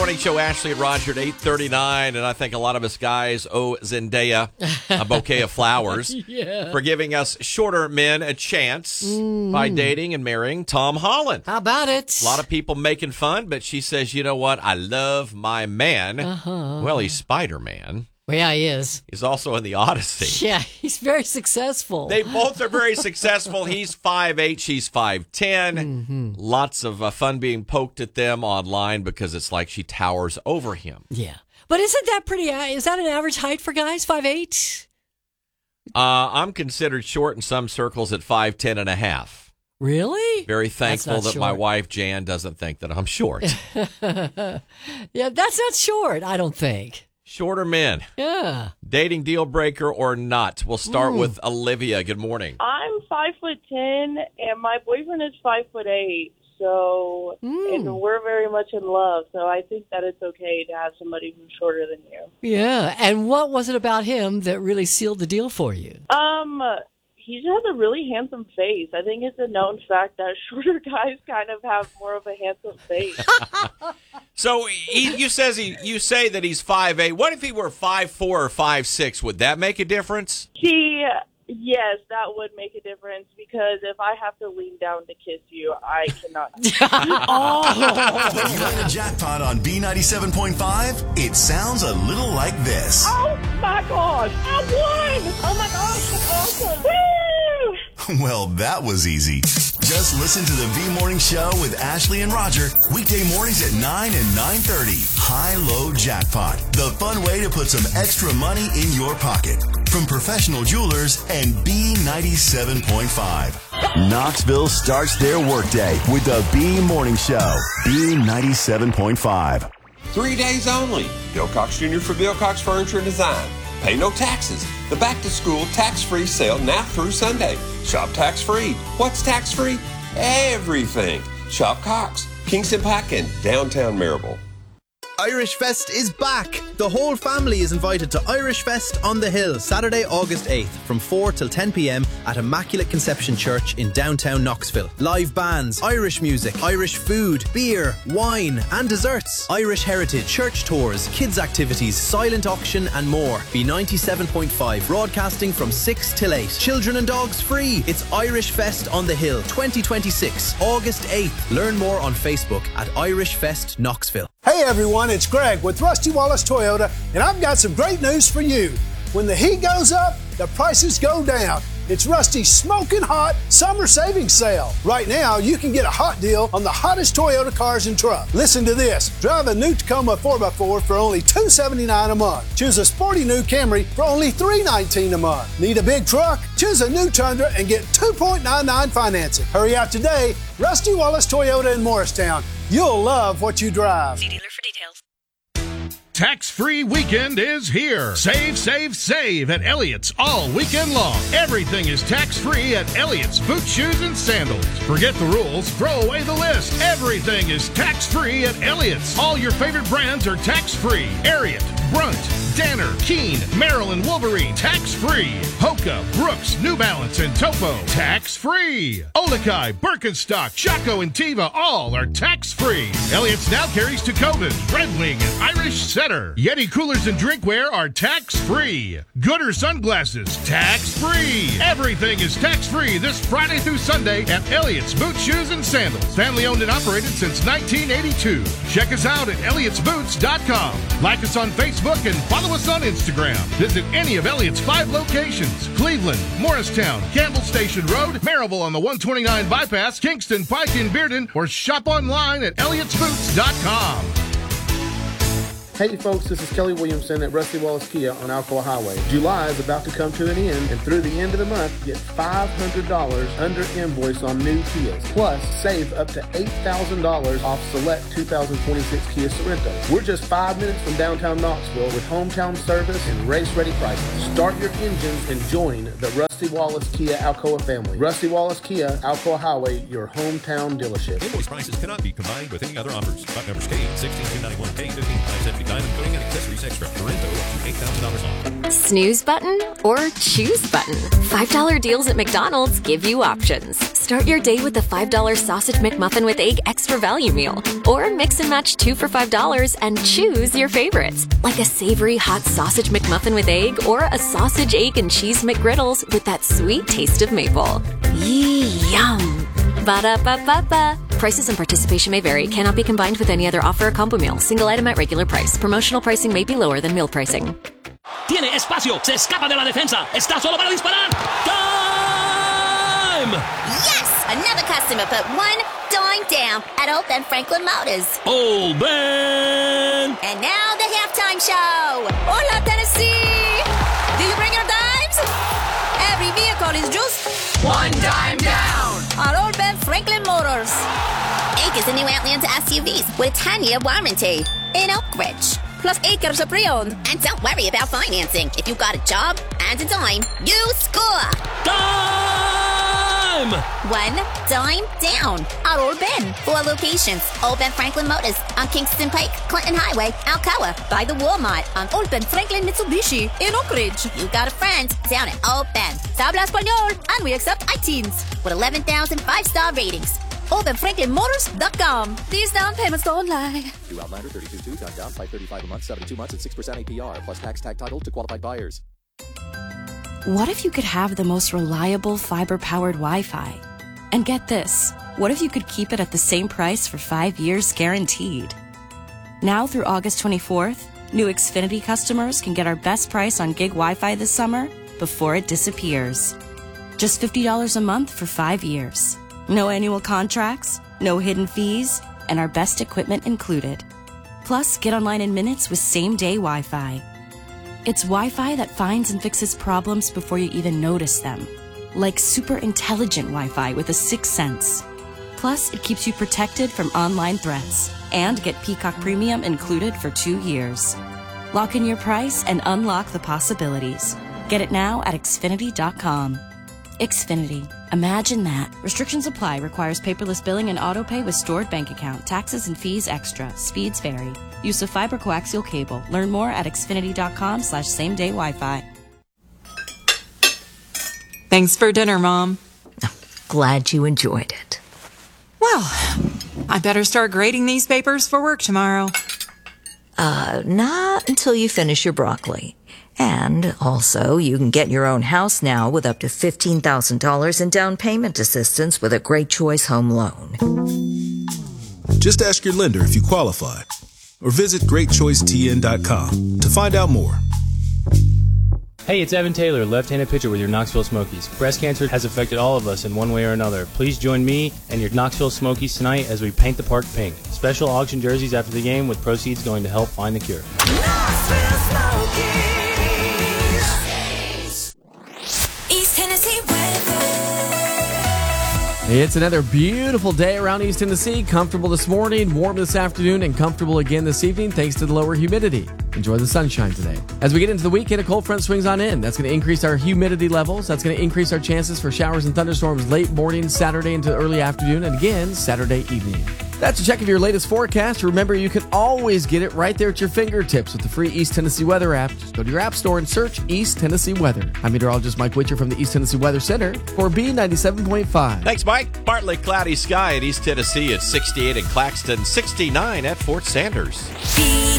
Morning show, Ashley and Roger at 8:39, and I think a lot of us guys owe Zendaya a bouquet of flowers for giving us shorter men a chance by dating and marrying Tom Holland. How about it? A lot of people making fun, but she says, you know what? I love my man. Well, he's Spider-Man. Well, yeah, he is. He's also in the Odyssey. Yeah, he's very successful. They both are very successful. He's 5'8", she's 5'10". Lots of fun being poked at them online because it's like she towers over him. Yeah. But isn't that pretty, is that an average height for guys, 5'8"? I'm considered short in some circles at 5'10" and a half. Really? Very thankful that my short. wife, Jan, doesn't think that I'm short. Yeah, that's not short, I don't think. Shorter men. Yeah. Dating deal breaker or not? We'll start with Olivia. Good morning. I'm 5'10", and my boyfriend is 5'8". So, and we're very much in love. So I think that it's okay to have somebody who's shorter than you. Yeah. And what was it about him that really sealed the deal for you? He just has a really handsome face. I think it's a known fact that shorter guys kind of have more of a handsome face. So you say that he's 5'8". What if he were 5'4" or 5'6"? Would that make a difference? Yes, that would make a difference because if I have to lean down to kiss you, I cannot. When you win a jackpot on B97.5, it sounds a little like this. Oh my gosh, I won! Oh my gosh, that's awesome! Woo! Well, that was easy. Just listen to the V-Morning Show with Ashley and Roger, weekday mornings at 9 and 9:30. High-Low Jackpot, the fun way to put some extra money in your pocket. From professional jewelers and B97.5. Knoxville starts their workday with the B-Morning Show. B97.5. 3 days only. Bill Cox Jr. for Bill Cox Furniture and Design. Pay no taxes. The back-to-school tax-free sale now through Sunday. Shop tax-free. What's tax-free? Everything. Shop Cox, Kingston Pike, and downtown Maribel. Irish Fest is back! The whole family is invited to Irish Fest on the Hill, Saturday, August 8th, from 4 till 10 p.m. at Immaculate Conception Church in downtown Knoxville. Live bands, Irish music, Irish food, beer, wine, and desserts, Irish heritage, church tours, kids activities, silent auction, and more. B97.5, broadcasting from 6 till 8. Children and dogs free. It's Irish Fest on the Hill, 2026, August 8th. Learn more on Facebook at Irish Fest Knoxville. Hey everyone, it's Greg with Rusty Wallace Toyota, and I've got some great news for you. When the heat goes up, the prices go down. It's Rusty's smoking hot summer savings sale. Right now, you can get a hot deal on the hottest Toyota cars and trucks. Listen to this. Drive a new Tacoma 4x4 for only $279 a month. Choose a sporty new Camry for only $319 a month. Need a big truck? Choose a new Tundra and get 2.99 financing. Hurry out today. Rusty Wallace Toyota in Morristown. You'll love what you drive. See dealer for details. Tax-free weekend is here. Save, save, save at Elliott's all weekend long. Everything is tax-free at Elliott's Boot, Shoes, and Sandals. Forget the rules. Throw away the list. Everything is tax-free at Elliott's. All your favorite brands are tax-free. Ariat, Brunt, Danner, Keen, Merrill, and Wolverine, tax-free. Hoka, Brooks, New Balance, and Topo, tax-free. Olakai, Birkenstock, Chaco, and Teva, all are tax-free. Elliott's now carries Tecovas, Red Wing, and Irish Setter. Yeti coolers and drinkware are tax-free. Gooder sunglasses, tax-free. Everything is tax-free this Friday through Sunday at Elliott's Boot, Shoes, and Sandals. Family owned and operated since 1982. Check us out at Elliott'sBoots.com. Like us on Facebook and follow us on Instagram. Visit any of Elliott's 5 locations: Cleveland, Morristown, Campbell Station Road, Maribel on the 129 bypass, Kingston, Pike, and Bearden, or shop online at Elliott'sBoots.com. Hey folks, this is Kelly Williamson at Rusty Wallace Kia on Alcoa Highway. July is about to come to an end, and through the end of the month, get $500 under invoice on new Kias. Plus, save up to $8,000 off select 2026 Kia Sorrentos. We're just 5 minutes from downtown Knoxville with hometown service and race-ready prices. Start your engines and join the Rusty Wallace Kia Alcoa family. Rusty Wallace Kia, Alcoa Highway, your hometown dealership. Invoice prices cannot be combined with any other offers. Stock numbers K16291, K15570. exclude diamond coating and accessories extra. Sorrento up to $8,000 off. Snooze button or choose button? $5 deals at McDonald's give you options. Start your day with the $5 Sausage McMuffin with Egg Extra Value Meal. Or mix and match 2 for $5 and choose your favorites. Like a savory hot Sausage McMuffin with egg or a sausage, egg, and cheese McGriddles with that sweet taste of maple. Yum! Ba-da-ba-ba-ba. Prices and participation may vary. Cannot be combined with any other offer or combo meal. Single item at regular price. Promotional pricing may be lower than meal pricing. Tiene espacio. Se escapa de la defensa. Está solo para disparar. Time! Yes! Another customer put one dime down at Old Ben Franklin Motors. Old Ben! And now the halftime show. Hola, Tennessee! Do you bring your dimes? Every vehicle is just one dime down at Old Ben Franklin Motors. Inc is the new Outlander SUVs with a 10-year warranty in Oak Ridge. Plus acres of pre-owned. And don't worry about financing. If you got a job and a dime, you score. Time! One dime down at Old Ben. 4 locations. Old Ben Franklin Motors on Kingston Pike, Clinton Highway, Alcoa. By the Walmart on Old Ben Franklin Mitsubishi in Oak Ridge. You got a friend down at Old Ben. Habla Español, and we accept iTeens with 11,000 5-star ratings. OpenFranklinMotors.com. These down payments don't lie. New Outlander 32.2, down $535 a month, 72 months at 6% APR, plus tax tag title to qualified buyers. What if you could have the most reliable fiber-powered Wi-Fi? And get this, what if you could keep it at the same price for 5 years guaranteed? Now through August 24th, new Xfinity customers can get our best price on gig Wi-Fi this summer before it disappears. Just $50 a month for 5 years. No annual contracts, no hidden fees, and our best equipment included. Plus, get online in minutes with same-day Wi-Fi. It's Wi-Fi that finds and fixes problems before you even notice them. Like super intelligent Wi-Fi with a 6th sense. Plus, it keeps you protected from online threats. And get Peacock Premium included for 2 years. Lock in your price and unlock the possibilities. Get it now at Xfinity.com. Xfinity. Imagine that. Restrictions apply. Requires paperless billing and auto-pay with stored bank account. Taxes and fees extra. Speeds vary. Use of fiber coaxial cable. Learn more at Xfinity.com/same-day Wi-Fi. Thanks for dinner, Mom. Glad you enjoyed it. Well, I better start grading these papers for work tomorrow. Not until you finish your broccoli. And also, you can get your own house now with up to $15,000 in down payment assistance with a Great Choice Home Loan. Just ask your lender if you qualify, or visit GreatChoiceTN.com to find out more. Hey, it's Evan Taylor, left-handed pitcher with your Knoxville Smokies. Breast cancer has affected all of us in one way or another. Please join me and your Knoxville Smokies tonight as we paint the park pink. Special auction jerseys after the game with proceeds going to help find the cure. Knoxville Smokies. East Tennessee weather. It's another beautiful day around East Tennessee. Comfortable this morning, warm this afternoon, and comfortable again this evening thanks to the lower humidity. Enjoy the sunshine today. As we get into the weekend, a cold front swings on in. That's going to increase our humidity levels. That's going to increase our chances for showers and thunderstorms late morning, Saturday into early afternoon, and again, Saturday evening. That's a check of your latest forecast. Remember, you can always get it right there at your fingertips with the free East Tennessee Weather app. Just go to your app store and search East Tennessee Weather. I'm meteorologist Mike Witcher from the East Tennessee Weather Center for B97.5. Thanks, Mike. Partly cloudy sky at East Tennessee at 68 in Claxton, 69 at Fort Sanders.